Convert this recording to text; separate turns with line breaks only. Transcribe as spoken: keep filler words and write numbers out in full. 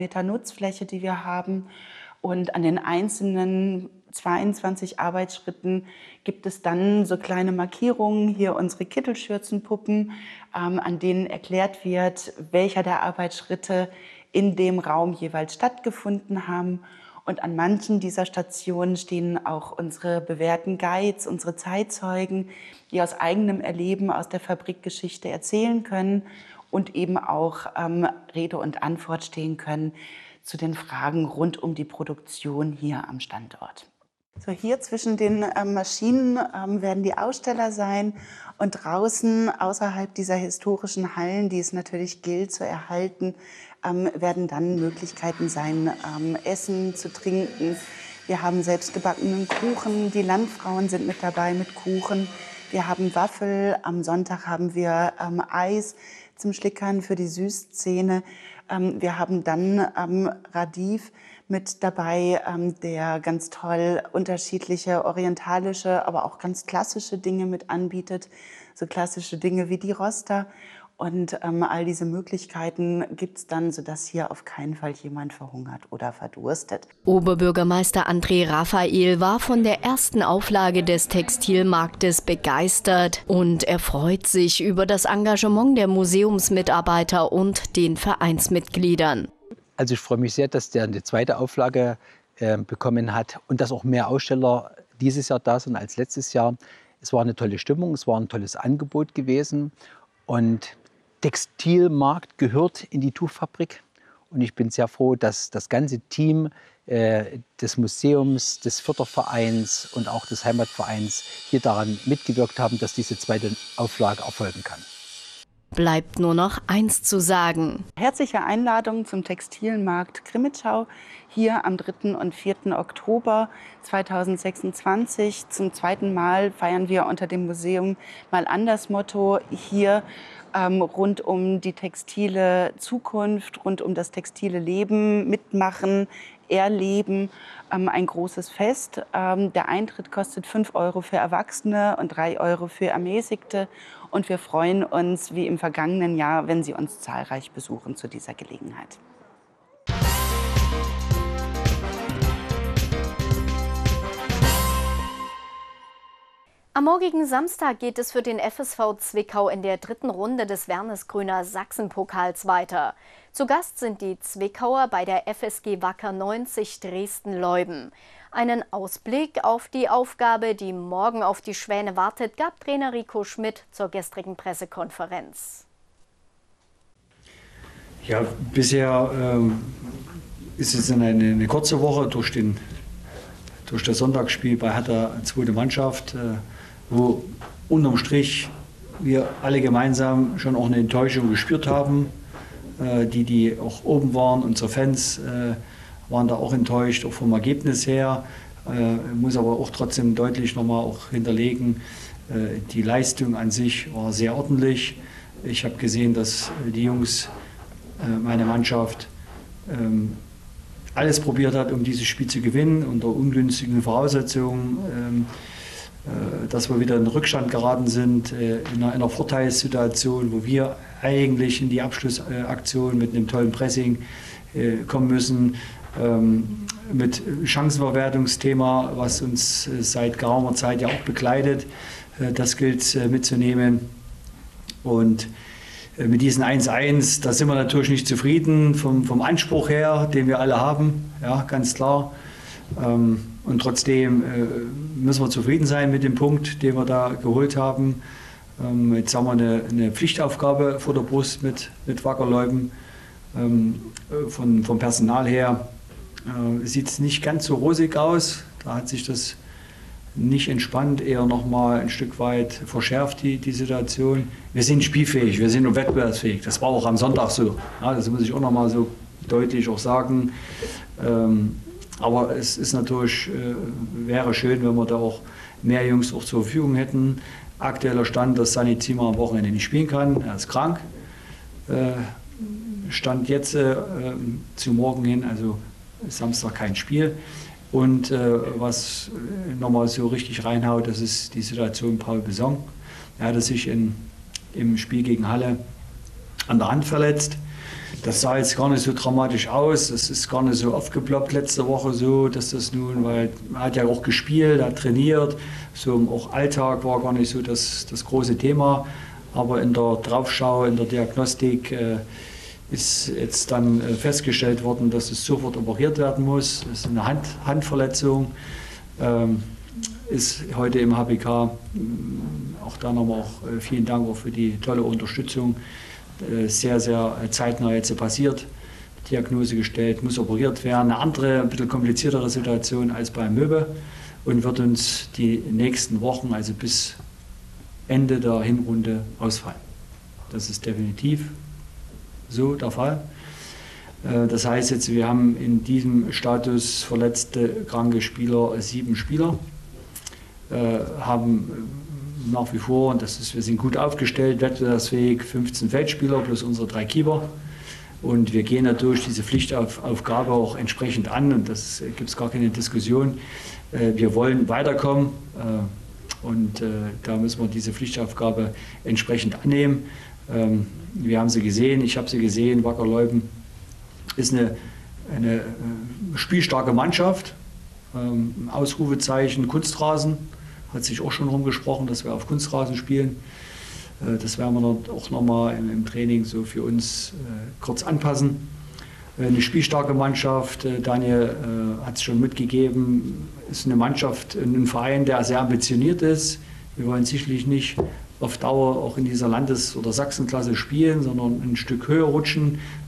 Meter Nutzfläche, die wir haben. Und an den einzelnen zweiundzwanzig Arbeitsschritten gibt es dann so kleine Markierungen, hier unsere Kittelschürzenpuppen, ähm, an denen erklärt wird, welcher der Arbeitsschritte in dem Raum jeweils stattgefunden haben. Und an manchen dieser Stationen stehen auch unsere bewährten Guides, unsere Zeitzeugen, die aus eigenem Erleben aus der Fabrikgeschichte erzählen können und eben auch ähm, Rede und Antwort stehen können zu den Fragen rund um die Produktion hier am Standort. So, hier zwischen den ähm, Maschinen ähm, werden die Aussteller sein und draußen außerhalb dieser historischen Hallen, die es natürlich gilt zu erhalten, ähm, werden dann Möglichkeiten sein, ähm, Essen zu trinken. Wir haben selbstgebackenen Kuchen, die Landfrauen sind mit dabei mit Kuchen. Wir haben Waffel, am Sonntag haben wir ähm, Eis zum Schlickern für die Süßzähne. Ähm, wir haben dann ähm, Radiv mit dabei, ähm, der ganz toll unterschiedliche orientalische, aber auch ganz klassische Dinge mit anbietet. So klassische Dinge wie die Roster. Und ähm, all diese Möglichkeiten gibt es dann, sodass hier auf keinen Fall jemand verhungert oder verdurstet.
Oberbürgermeister André Raphael war von der ersten Auflage des Textilmarktes begeistert und er freut sich über das Engagement der Museumsmitarbeiter und den Vereinsmitgliedern.
Also ich freue mich sehr, dass der eine zweite Auflage äh, bekommen hat und dass auch mehr Aussteller dieses Jahr da sind als letztes Jahr. Es war eine tolle Stimmung, es war ein tolles Angebot gewesen und Textilmarkt gehört in die Tuchfabrik und ich bin sehr froh, dass das ganze Team äh, des Museums, des Fördervereins und auch des Heimatvereins hier daran mitgewirkt haben, dass diese zweite Auflage erfolgen kann.
Bleibt nur noch eins zu sagen.
Herzliche Einladung zum Textilmarkt Crimmitschau hier am dritten und vierten Oktober zweitausendsechsundzwanzig. Zum zweiten Mal feiern wir unter dem Museum mal anders Motto hier ähm, rund um die textile Zukunft, rund um das textile Leben, mitmachen, erleben. Ähm, ein großes Fest. Ähm, der Eintritt kostet fünf Euro für Erwachsene und drei Euro für Ermäßigte. Und wir freuen uns, wie im vergangenen Jahr, wenn Sie uns zahlreich besuchen zu dieser Gelegenheit.
Am morgigen Samstag geht es für den F S V Zwickau in der dritten Runde des Wernesgrüner Sachsenpokals weiter. Zu Gast sind die Zwickauer bei der F S G Wacker neunzig Dresden-Leuben. Einen Ausblick auf die Aufgabe, die morgen auf die Schwäne wartet, gab Trainer Rico Schmidt zur gestrigen Pressekonferenz.
Ja, bisher ähm, ist es eine, eine kurze Woche durch, den, durch das Sonntagsspiel bei Hertha, zweite Mannschaft, äh, wo unterm Strich wir alle gemeinsam schon auch eine Enttäuschung gespürt haben. Äh, die, die auch oben waren, unsere Fans, äh, waren da auch enttäuscht, auch vom Ergebnis her. Äh, muss aber auch trotzdem deutlich nochmal auch hinterlegen, äh, die Leistung an sich war sehr ordentlich. Ich habe gesehen, dass die Jungs, äh, meine Mannschaft, ähm, alles probiert hat, um dieses Spiel zu gewinnen, unter ungünstigen Voraussetzungen. Ähm, äh, dass wir wieder in Rückstand geraten sind, äh, in, einer, in einer Vorteilssituation, wo wir eigentlich in die Abschlussaktion mit einem tollen Pressing äh, kommen müssen. Ähm, mit Chancenverwertungsthema, was uns äh, seit geraumer Zeit ja auch begleitet. Äh, das gilt äh, mitzunehmen. Und äh, mit diesen eins eins, da sind wir natürlich nicht zufrieden vom, vom Anspruch her, den wir alle haben, ja, ganz klar. Ähm, und trotzdem äh, müssen wir zufrieden sein mit dem Punkt, den wir da geholt haben. Ähm, jetzt haben wir eine, eine Pflichtaufgabe vor der Brust mit, mit Wackerleuben. Ähm, von, vom Personal her äh, sieht es nicht ganz so rosig aus. Da hat sich das nicht entspannt, eher noch mal ein Stück weit verschärft, die, die Situation. Wir sind spielfähig, wir sind nur wettbewerbsfähig. Das war auch am Sonntag so. Ja, das muss ich auch noch mal so deutlich auch sagen. Ähm, aber es ist natürlich, äh, wäre schön, wenn wir da auch mehr Jungs auch zur Verfügung hätten. Aktueller Stand, dass Sani Zimmer am Wochenende nicht spielen kann. Er ist krank. Äh, Stand jetzt äh, zu morgen hin, also Samstag kein Spiel. Und äh, was nochmal so richtig reinhaut, das ist die Situation Paul Besson. Er hatte sich in, im Spiel gegen Halle an der Hand verletzt. das sah jetzt gar nicht so dramatisch aus. Es ist gar nicht so aufgeploppt letzte Woche so, dass das nun, weil er hat ja auch gespielt, hat trainiert, so auch Alltag war gar nicht so das, das große Thema. Aber in der Draufschau, in der Diagnostik äh, ist jetzt dann äh, festgestellt worden, dass es sofort operiert werden muss. Das ist eine Hand, Handverletzung. Ähm, ist heute im H B K. Auch da nochmal auch äh, vielen Dank auch für die tolle Unterstützung. Äh, sehr, sehr zeitnah jetzt passiert. Diagnose gestellt, muss operiert werden. Eine andere, ein bisschen kompliziertere Situation als bei Möwe und wird uns die nächsten Wochen, also bis Ende der Hinrunde, ausfallen. Das ist definitiv so der Fall. Äh, das heißt jetzt, wir haben in diesem Status verletzte, kranke Spieler sieben Spieler. Haben nach wie vor, und das ist, wir sind gut aufgestellt, wettbewerbsfähig, fünfzehn Feldspieler plus unsere drei Keeper. Und wir gehen natürlich diese Pflichtaufgabe auch entsprechend an, und das gibt es gar keine Diskussion. Wir wollen weiterkommen, und da müssen wir diese Pflichtaufgabe entsprechend annehmen. Wir haben sie gesehen, ich habe sie gesehen, Wacker Leuben ist eine, eine spielstarke Mannschaft, Ausrufezeichen Kunstrasen. Hat sich auch schon rumgesprochen, dass wir auf Kunstrasen spielen. Das werden wir auch nochmal im Training so für uns kurz anpassen. Eine spielstarke Mannschaft, Daniel hat es schon mitgegeben, ist eine Mannschaft, ein Verein, der sehr ambitioniert ist. Wir wollen sicherlich nicht auf Dauer auch in dieser Landes- oder Sachsenklasse spielen, sondern ein Stück höher rutschen.